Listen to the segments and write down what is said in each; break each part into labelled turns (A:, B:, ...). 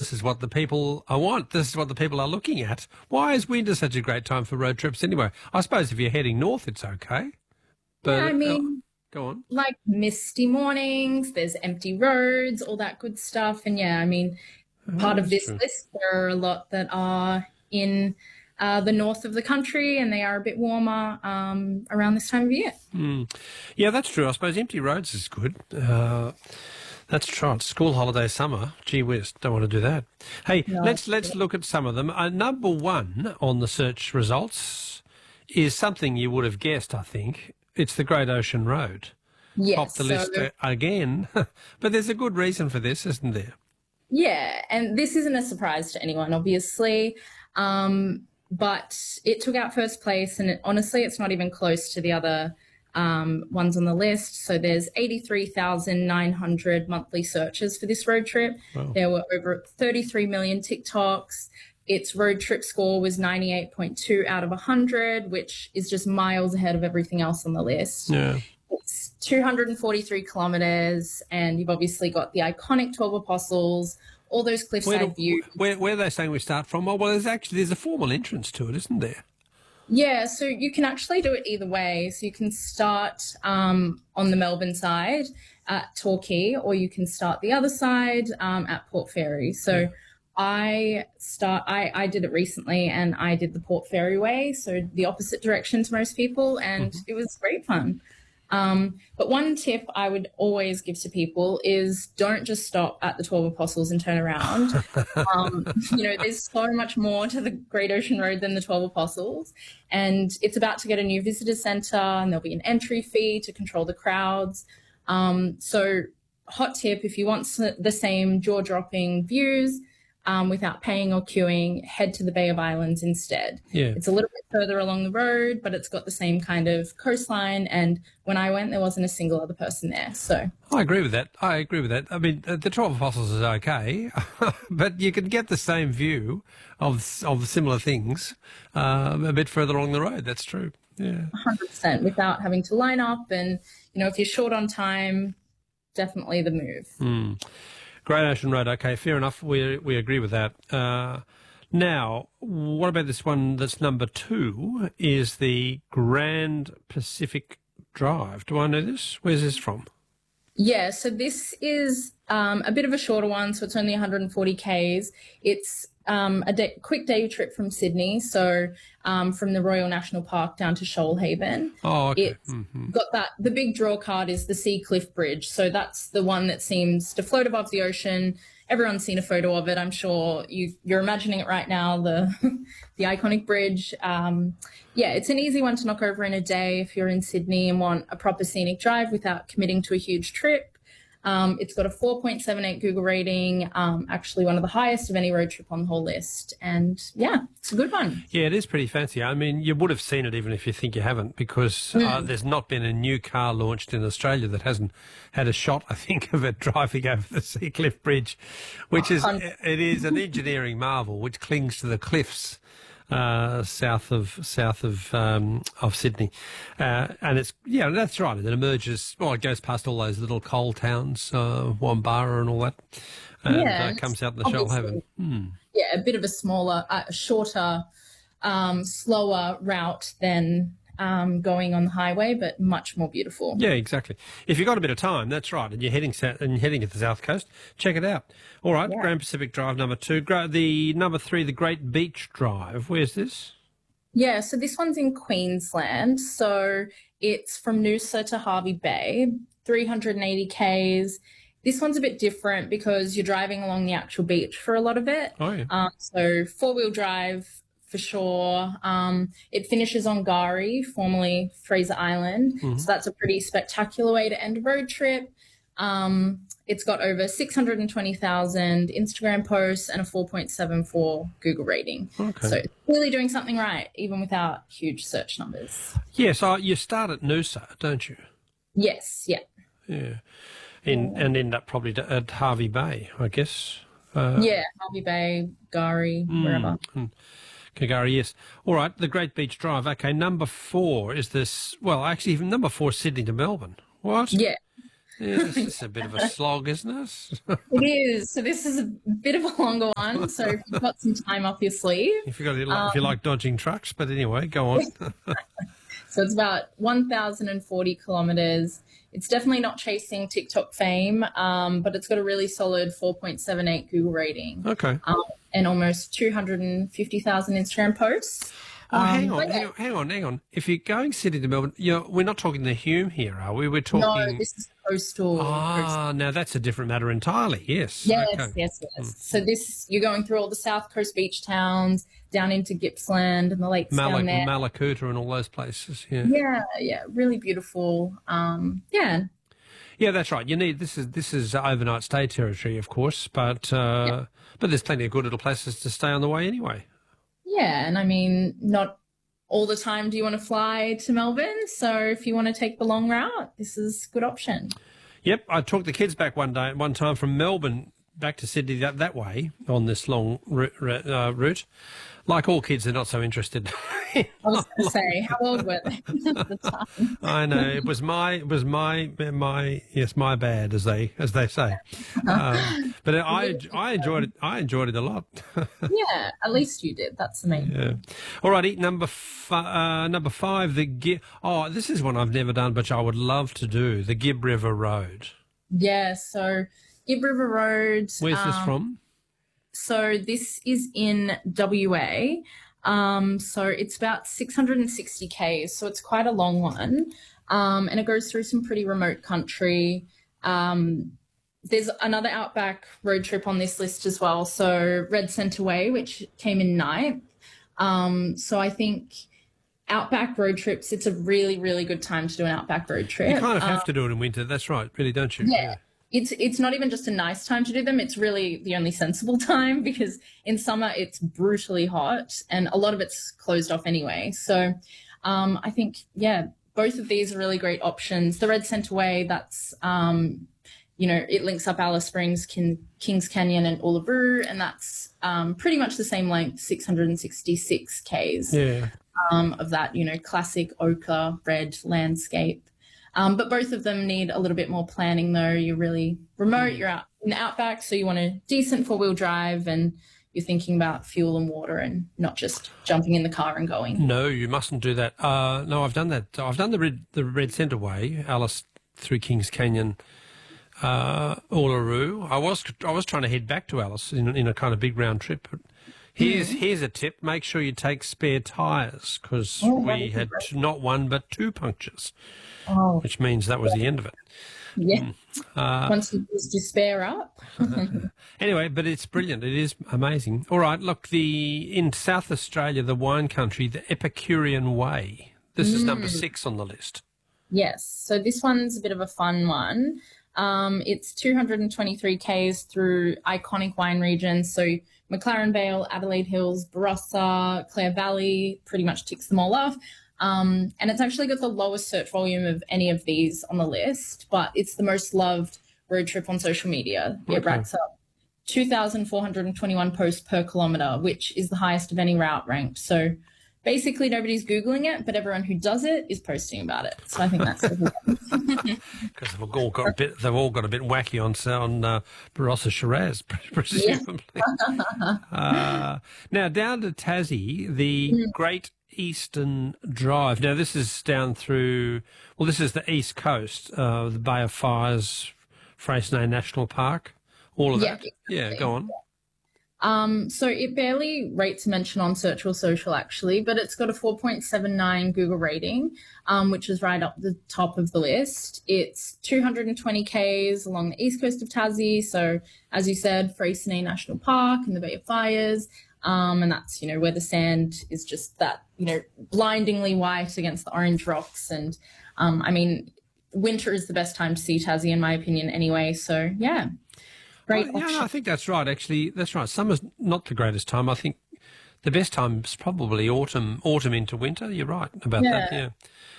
A: this is what the people I want. This is what the people are looking at. Why is winter such a great time for road trips anyway? I suppose if you're heading north, it's okay. But,
B: Yeah, I mean,
A: go on.
B: like misty mornings, there's empty roads, all that good stuff. And yeah, I mean, part of
A: That's
B: this
A: true.
B: list, there are a lot that are in the north of the country, and they are a bit warmer around this time of year.
A: Yeah, that's true. I suppose empty roads is good. That's right. School holiday summer. Gee whiz, don't want to do that. Hey,
B: No.
A: let's look at some of them. Number one on the search results is something you would have guessed, I think. It's the Great Ocean Road.
B: Yes.
A: Top the list again. But there's a good reason for this, isn't there?
B: Yeah, and this isn't a surprise to anyone, obviously. But it took out first place, and honestly, it's not even close to the other ones on the list. So there's 83,900 monthly searches for this road trip.
A: Wow.
B: There were over 33 million TikToks. Its road trip score was 98.2 out of 100, which is just miles ahead of everything else on the list.
A: Yeah.
B: It's 243 kilometres, and you've obviously got the iconic 12 Apostles, all those cliffside views.
A: Where are they saying we start from? Oh, well, there's a formal entrance to it, isn't there?
B: Yeah, so you can actually do it either way. So you can start on the Melbourne side at Torquay, or you can start the other side at Port Fairy. So I did it recently, and I did the Port Fairy way, so the opposite direction to most people, and it was great fun. But one tip I would always give to people is don't just stop at the 12 Apostles and turn around. There's so much more to the Great Ocean Road than the 12 Apostles. And it's about to get a new visitor centre, and there'll be an entry fee to control the crowds. So hot tip, if you want the same jaw-dropping views, without paying or queuing, head to the Bay of Islands instead.
A: Yeah.
B: It's a little bit further along the road, but it's got the same kind of coastline. And when I went, there wasn't a single other person there. So
A: I agree with that. I mean, the 12 Apostles is okay, but you can get the same view of similar things a bit further along the road. That's true. Yeah.
B: 100% without having to line up. And, if you're short on time, definitely the move.
A: Great Ocean Road, okay, fair enough. We agree with that. Now, what about this one that's number 2, is the Grand Pacific Drive. Do I know this? Where's this from?
B: Yeah, so this is a bit of a shorter one, so it's only 140 Ks. It's a quick day trip from Sydney, so from the Royal National Park down to Shoalhaven.
A: Oh, okay.
B: It's got the big draw card is the Sea Cliff Bridge, so that's the one that seems to float above the ocean. Everyone's seen a photo of it. I'm sure you're imagining it right now, the iconic bridge. It's an easy one to knock over in a day if you're in Sydney and want a proper scenic drive without committing to a huge trip. It's got a 4.78 Google rating, actually one of the highest of any road trip on the whole list. And yeah, it's a good one.
A: Yeah, it is pretty fancy. I mean, you would have seen it even if you think you haven't, because there's not been a new car launched in Australia that hasn't had a shot, I think, of it driving over the Sea Cliff Bridge, which is an engineering marvel which clings to the cliffs south of Sydney, and it's that's right. It emerges. Well, it goes past all those little coal towns, Wombara and all that, and comes out in the Shoalhaven.
B: Yeah, a bit of a smaller, shorter, slower route than going on the highway, but much more beautiful.
A: Yeah, exactly. If you've got a bit of time, that's right, and you're heading south and heading to the south coast, check it out. All right, yeah. Grand Pacific Drive number 2. The number 3, the Great Beach Drive. Where's this?
B: Yeah, so this one's in Queensland. So it's from Noosa to Hervey Bay, 380 Ks. This one's a bit different because you're driving along the actual beach for a lot of it.
A: Oh, yeah.
B: So four-wheel drive for sure. It finishes on Gari, formerly Fraser Island. So that's a pretty spectacular way to end a road trip. It's got over 620,000 Instagram posts and a 4.74 Google rating.
A: Okay.
B: So it's really doing something right, even without huge search numbers.
A: Yes, you start at Noosa, don't you?
B: Yes, yeah.
A: Yeah. And end up probably at Hervey Bay, I guess.
B: Hervey Bay, Gari, wherever.
A: Kagari, yes. All right, the Great Beach Drive. Okay, number 4 is this. Well, actually, even number 4 is Sydney to Melbourne. What?
B: Yeah.
A: Yes, it's a bit of a slog, isn't it?
B: It is. So this is a bit of a longer one. So if you've got some time up your sleeve.
A: If you like dodging trucks, but anyway, go on.
B: So it's about 1,040 kilometers. It's definitely not chasing TikTok fame, but it's got a really solid 4.78 Google rating.
A: Okay.
B: And almost 250,000 Instagram posts.
A: Oh, hang on. If you're going Sydney to Melbourne, we're not talking the Hume here, are we? We're talking.
B: No, this is coastal.
A: Now that's a different matter entirely. Yes.
B: Yes,
A: okay.
B: yes. So you're going through all the South Coast beach towns, down into Gippsland and the lakes down there.
A: Malakuta and all those places. Yeah.
B: Yeah, really beautiful. Yeah.
A: Yeah, that's right. This is overnight stay territory, of course, but there's plenty of good little places to stay on the way anyway.
B: Yeah, and I mean, not all the time do you want to fly to Melbourne. So if you want to take the long route, this is a good option.
A: Yep, I took the kids back one time from Melbourne back to Sydney that way on this long route. Like all kids, they're not so interested.
B: I was going to say, how old were they at the time?
A: I know it was my bad, as they say. But I enjoyed it. I enjoyed it a lot.
B: Yeah, at least you did. That's the main.
A: Yeah. Alrighty, number 5, the Gib. Oh, this is one I've never done, but I would love to do. The Gib River Road.
B: Yeah. So Gib River Road.
A: Where's this from?
B: So this is in WA. So it's about 660 Ks. So it's quite a long one. And it goes through some pretty remote country. There's another outback road trip on this list as well. So Red Centre Way, which came in 9th. So I think outback road trips, it's a really, really good time to do an outback road trip.
A: You kind of have to do it in winter. That's right, really, don't you?
B: Yeah. It's not even just a nice time to do them. It's really the only sensible time because in summer it's brutally hot and a lot of it's closed off anyway. So I think, both of these are really great options. The Red Centre Way, that's, it links up Alice Springs, Kings Canyon and Uluru, and that's pretty much the same length, 666 Ks of that, classic ochre red landscape. But both of them need a little bit more planning, though. You're really remote. You're out in the outback, so you want a decent four-wheel drive, and you're thinking about fuel and water, and not just jumping in the car and going.
A: No, you mustn't do that. No, I've done that. I've done the Red Centre Way, Alice through Kings Canyon, Uluru. I was trying to head back to Alice in a kind of big round trip. But here's a tip: make sure you take spare tyres because we had not one but 2 punctures. Which means that was the end of it.
B: Yeah. Once you used your spare up.
A: Anyway, but it's brilliant. It is amazing. All right, look, in South Australia, the wine country, the Epicurean Way. This is number 6 on the list.
B: Yes. So this one's a bit of a fun one. It's 223 Ks through iconic wine regions. So McLaren Vale, Adelaide Hills, Barossa, Clare Valley, pretty much ticks them all off. And it's actually got the lowest search volume of any of these on the list, but it's the most loved road trip on social media. It racks up 2,421 posts per kilometre, which is the highest of any route ranked. So basically nobody's Googling it, but everyone who does it is posting about it. So I think that's
A: because they've all got a bit wacky on Barossa Shiraz, presumably. Yeah. Now down to Tassie, the Great Eastern Drive. Now this is down through. Well, this is the east coast, the Bay of Fires, Freycinet National Park, all of that. Yeah, go on.
B: So it barely rates a mention on Search or Social actually, but it's got a 4.79 Google rating, which is right up the top of the list. It's 220 Ks along the east coast of Tassie. So as you said, Freycinet National Park and the Bay of Fires. And that's, where the sand is just that, blindingly white against the orange rocks. And, winter is the best time to see Tassie in my opinion anyway. So yeah. Great option.
A: Yeah, I think that's right. Actually, that's right. Summer's not the greatest time. I think the best time is probably autumn into winter. You're right about that. Yeah.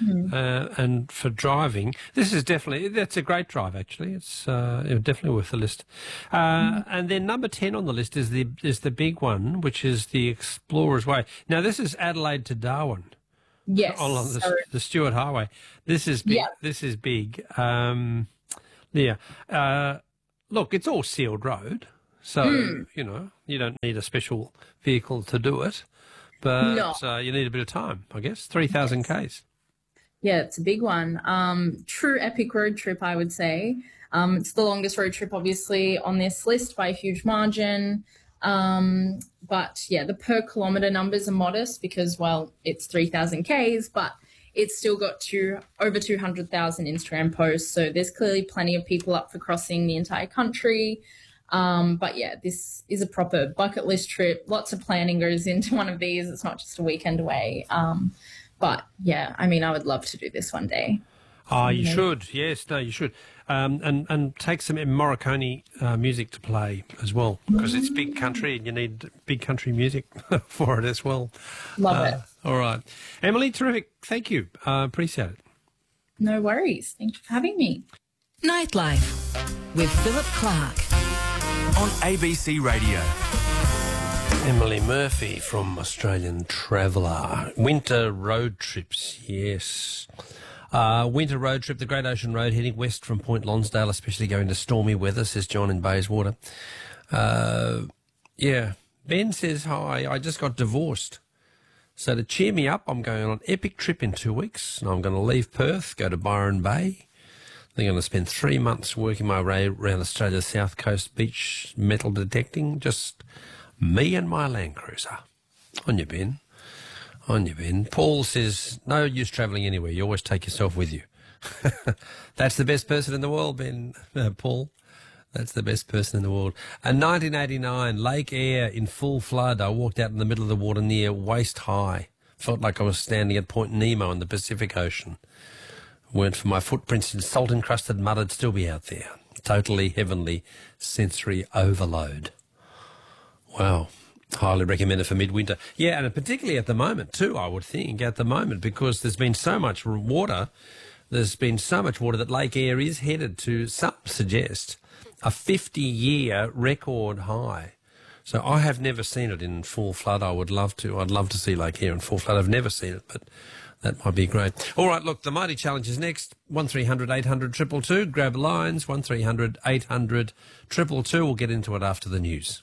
A: And for driving, that's a great drive. Actually, it's definitely worth the list. And then number 10 on the list is the big one, which is the Explorers Way. Now this is Adelaide to Darwin.
B: Yes,
A: along the Stuart Highway. This is big.
B: Yeah.
A: This is big. Yeah. Look, it's all sealed road, so, you know, you don't need a special vehicle to do it, but you need a bit of time, I guess. 3,000 Ks.
B: Yeah, it's a big one. True epic road trip, I would say. It's the longest road trip, obviously, on this list by a huge margin. But yeah, the per kilometre numbers are modest because, well, it's 3,000 Ks, but it's still got over 200,000 Instagram posts. So there's clearly plenty of people up for crossing the entire country. But yeah, this is a proper bucket list trip. Lots of planning goes into one of these. It's not just a weekend away. But yeah, I mean, I would love to do this one day.
A: Oh, you should. Yes, no, you should. And take some Morricone music to play as well, because it's big country and you need big country music for it as well.
B: Love it.
A: All right. Emily, terrific. Thank you. Appreciate it.
B: No worries. Thank you for having me.
C: Nightlife with Philip Clark
D: on ABC Radio.
A: Emily Murphy from Australian Traveller. Winter road trips, yes. Winter road trip, the Great Ocean Road, heading west from Point Lonsdale, especially going to stormy weather, says John in Bayswater. Yeah. Ben says, hi, I just got divorced. So to cheer me up, I'm going on an epic trip in 2 weeks, and I'm going to leave Perth, go to Byron Bay. I'm going to spend 3 months working my way around Australia's south coast beach metal detecting, just me and my Land Cruiser. On you, Ben. On you, Ben. Paul says, no use travelling anywhere. You always take yourself with you. That's the best person in the world, Ben. Paul. That's the best person in the world. And 1989, Lake Eyre in full flood. I walked out in the middle of the water near waist high. Felt like I was standing at Point Nemo in the Pacific Ocean. Weren't for my footprints in salt-encrusted mud, I'd still be out there. Totally heavenly sensory overload. Wow. Highly recommended for midwinter. Yeah, and particularly at the moment too, I would think, at the moment, because there's been so much water. There's been so much water that Lake Eyre is headed to, some suggest, a 50-year record high. So I have never seen it in full flood. I would love to. I'd love to see Lake Eyre in full flood. I've never seen it, but that might be great. All right, look, the Mighty Challenge is next. 1300 800 222. Grab lines. 1300 800 222. We'll get into it after the news.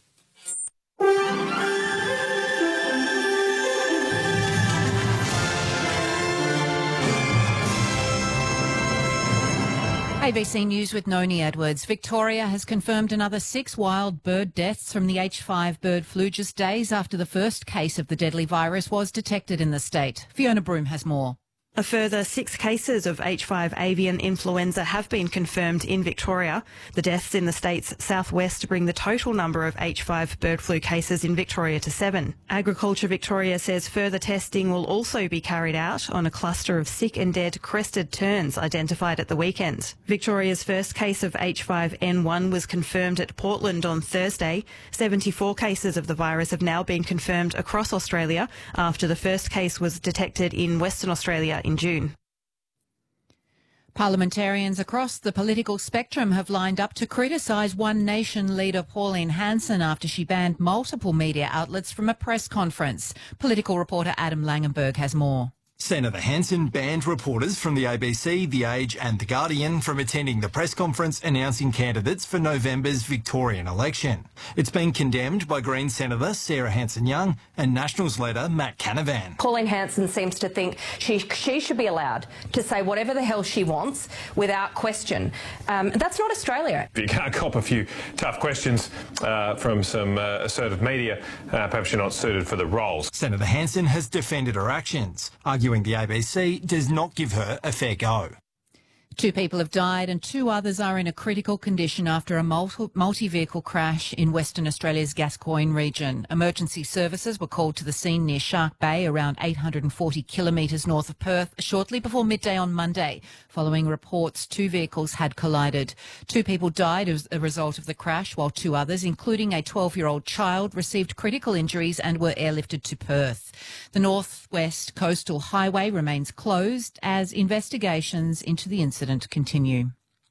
C: ABC News with Noni Edwards. Victoria has confirmed another 6 wild bird deaths from the H5 bird flu just days after the first case of the deadly virus was detected in the state. Fiona Broom has more.
E: A further 6 cases of H5 avian influenza have been confirmed in Victoria. The deaths in the state's southwest bring the total number of H5 bird flu cases in Victoria to 7. Agriculture Victoria says further testing will also be carried out on a cluster of sick and dead crested terns identified at the weekend. Victoria's first case of H5N1 was confirmed at Portland on Thursday. 74 cases of the virus have now been confirmed across Australia after the first case was detected in Western Australia in June.
C: Parliamentarians across the political spectrum have lined up to criticise One Nation leader Pauline Hanson after she banned multiple media outlets from a press conference. Political reporter Adam Langenberg has more.
F: Senator Hanson banned reporters from the ABC, The Age and The Guardian from attending the press conference announcing candidates for November's Victorian election. It's been condemned by Green Senator Sarah Hanson-Young and Nationals leader Matt Canavan.
G: Pauline Hanson seems to think she should be allowed to say whatever the hell she wants without question. That's not Australia.
H: If you can't cop a few tough questions from some assertive media, perhaps you're not suited for the roles.
F: Senator Hanson has defended her actions, arguing the ABC does not give her a fair go.
C: 2 people have died and 2 others are in a critical condition after a multi-vehicle crash in Western Australia's Gascoyne region. Emergency services were called to the scene near Shark Bay, around 840 kilometres north of Perth, shortly before midday on Monday, following reports 2 vehicles had collided. 2 people died as a result of the crash, while 2 others, including a 12-year-old child, received critical injuries and were airlifted to Perth. The North West Coastal Highway remains closed as investigations into the incident continue.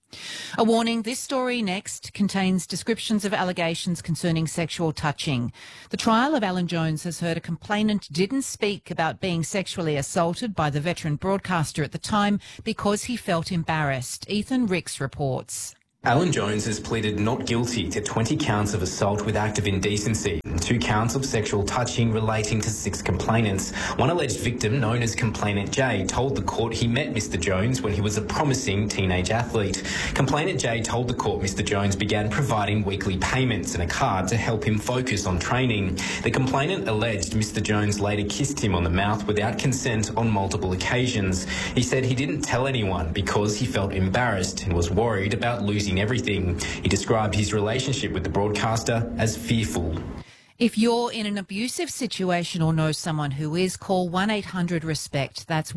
C: A warning, this story next contains descriptions of allegations concerning sexual touching. The trial of Alan Jones has heard a complainant didn't speak about being sexually assaulted by the veteran broadcaster at the time because he felt embarrassed. Ethan Ricks reports.
I: Alan Jones has pleaded not guilty to 20 counts of assault with act of indecency and 2 counts of sexual touching relating to 6 complainants. One alleged victim, known as Complainant J, told the court he met Mr Jones when he was a promising teenage athlete. Complainant J told the court Mr Jones began providing weekly payments and a card to help him focus on training. The complainant alleged Mr Jones later kissed him on the mouth without consent on multiple occasions. He said he didn't tell anyone because he felt embarrassed and was worried about losing everything. He described his relationship with the broadcaster as fearful.
C: If you're in an abusive situation or know someone who is, call 1-800-RESPECT. That's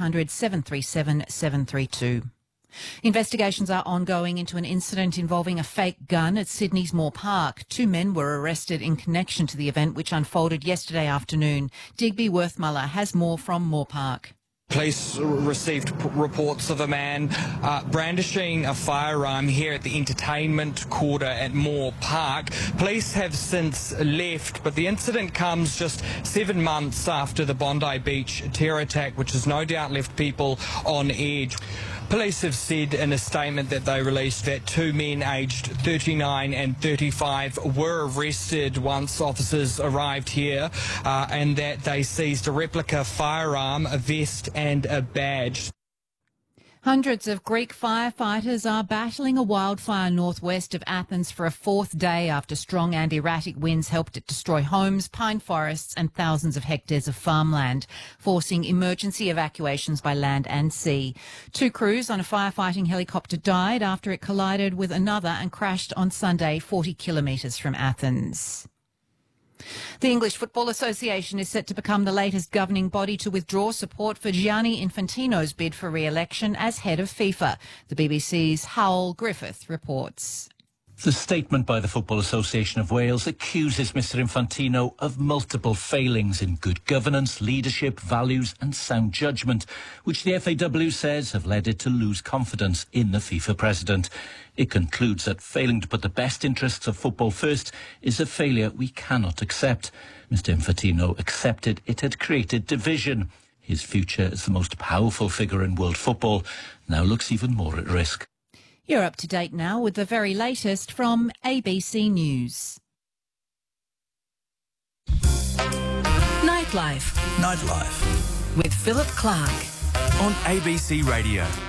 C: 1-800-737-732. Investigations are ongoing into an incident involving a fake gun at Sydney's Moore Park. 2 men were arrested in connection to the event, which unfolded yesterday afternoon. Digby Worthmuller has more from Moore Park.
J: Police received reports of a man brandishing a firearm here at the entertainment quarter at Moore Park. Police have since left, but the incident comes just 7 months after the Bondi Beach terror attack, which has no doubt left people on edge. Police have said in a statement that they released that 2 men aged 39 and 35 were arrested once officers arrived here and that they seized a replica firearm, a vest and a badge.
C: Hundreds of Greek firefighters are battling a wildfire northwest of Athens for a 4th day after strong and erratic winds helped it destroy homes, pine forests and thousands of hectares of farmland, forcing emergency evacuations by land and sea. 2 crews on a firefighting helicopter died after it collided with another and crashed on Sunday 40 kilometres from Athens. The English Football Association is set to become the latest governing body to withdraw support for Gianni Infantino's bid for re-election as head of FIFA. The BBC's Howell Griffith reports.
K: The statement by the Football Association of Wales accuses Mr Infantino of multiple failings in good governance, leadership, values and sound judgment, which the FAW says have led it to lose confidence in the FIFA president. It concludes that failing to put the best interests of football first is a failure we cannot accept. Mr Infantino accepted it had created division. His future as the most powerful figure in world football now looks even more at risk.
C: You're up to date now with the very latest from ABC News.
D: Nightlife.
L: Nightlife.
D: With Philip Clark. On ABC Radio.